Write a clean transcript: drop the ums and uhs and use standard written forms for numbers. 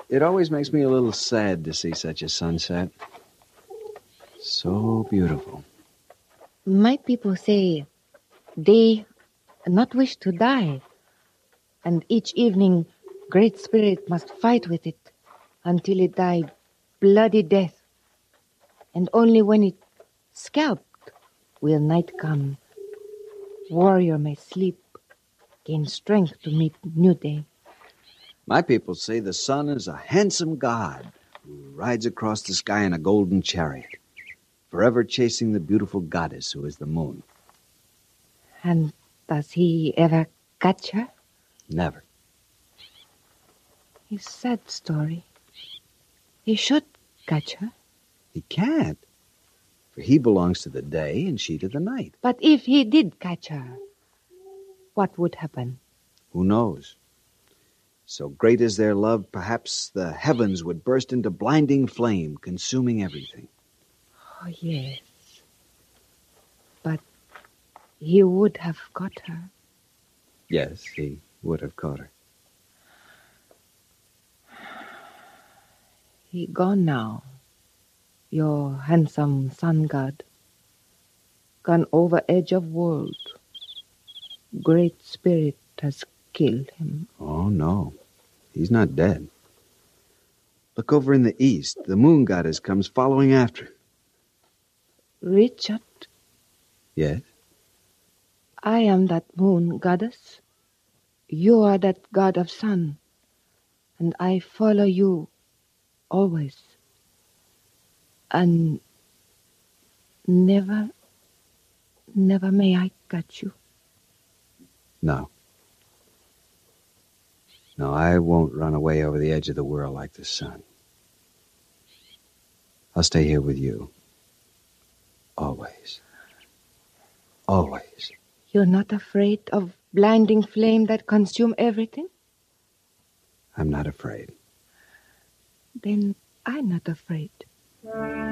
It always makes me a little sad to see such a sunset. So beautiful. My people say they not wish to die, and each evening Great Spirit must fight with it until it die bloody death. And only when it scalped will night come. Warrior may sleep, gain strength to meet new day. My people say the sun is a handsome god who rides across the sky in a golden chariot, forever chasing the beautiful goddess who is the moon. And does he ever catch her? Never. It's a sad story. He should catch her. He can't, for he belongs to the day and she to the night. But if he did catch her, what would happen? Who knows? So great is their love, perhaps the heavens would burst into blinding flame, consuming everything. Oh, yes. But he would have caught her. Yes, he would have caught her. He gone now, your handsome sun god. Gone over edge of world. Great Spirit has killed him. Oh, no. He's not dead. Look over in the east. The moon goddess comes following after him. Richard, Yes? I am that moon goddess. You are that god of sun. And I follow you always. And never may I catch you. No. No, I won't run away over the edge of the world like the sun. I'll stay here with you. Always. Always. You're not afraid of blinding flame that consume everything? I'm not afraid. Then I'm not afraid.